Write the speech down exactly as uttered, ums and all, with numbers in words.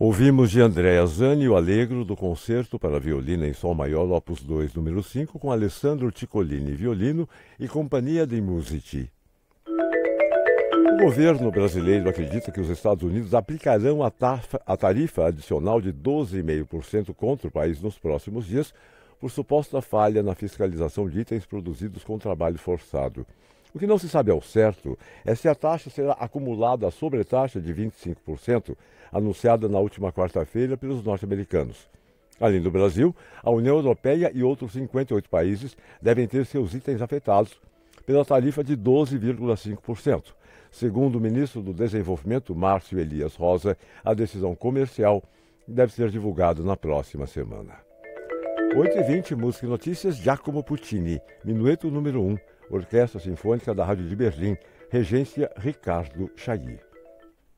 Ouvimos de Andrea Zani o Allegro do Concerto para Violino em Sol Maior, opus dois, número cinco, com Alessandro Ciccolini, violino e Companhia dei Musici. O governo brasileiro acredita que os Estados Unidos aplicarão a, tafa, a tarifa adicional de doze vírgula cinco por cento contra o país nos próximos dias por suposta falha na fiscalização de itens produzidos com trabalho forçado. O que não se sabe ao certo é se a taxa será acumulada à sobretaxa de vinte e cinco por cento anunciada na última quarta-feira pelos norte-americanos. Além do Brasil, a União Europeia e outros cinquenta e oito países devem ter seus itens afetados pela tarifa de doze vírgula cinco por cento. Segundo o ministro do Desenvolvimento, Márcio Elias Rosa, a decisão comercial deve ser divulgada na próxima semana. oito e vinte, Música e Notícias, Giacomo Puccini, Minueto número um, Orquestra Sinfônica da Rádio de Berlim, regência Ricardo Chailly.